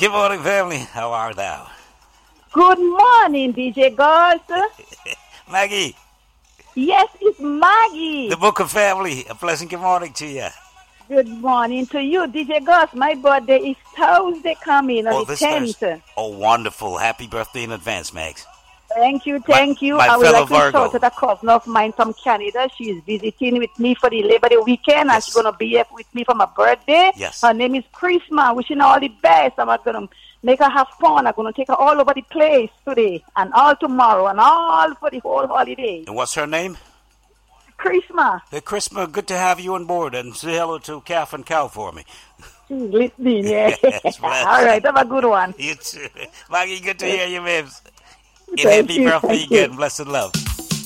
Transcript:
Good morning, family. How are thou? Good morning, DJ Gus. Maggie, Yes, it's Maggie. the Book of Family. A pleasant good morning to you. Good morning to you, DJ Gus. My birthday is Thursday coming on the this 10th. Thursday. Oh, wonderful. Happy birthday in advance, Mags. Thank you. My I would fellow like to Virgo. shout out a cousin of mine from Canada. She is visiting with me for the Labor Day weekend, and Yes. she's going to be here with me for my birthday. Yes. Her name is Chrisma. Wishing her all the best. I'm going to make her have fun. I'm going to take her all over the place today and all tomorrow and all for the whole holiday. And what's her name? Chrisma. Hey, Chrisma, good to have you on board. And say hello to Calf and Cow for me. She's listening, yeah. Yes, bless. All right, have a good one. You too. Maggie, good to hear you, Mibs. And Thank happy you, birthday thank you. again. Blessed love.